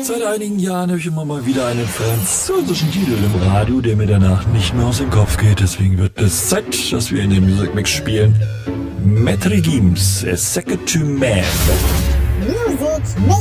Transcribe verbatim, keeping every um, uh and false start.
Seit einigen Jahren habe ich immer mal wieder einen französischen Titel im Radio, der mir danach nicht mehr aus dem Kopf geht. Deswegen wird es Zeit, dass wir in den Music Mix spielen. Maître Gims, A Second to Man. Music Mix.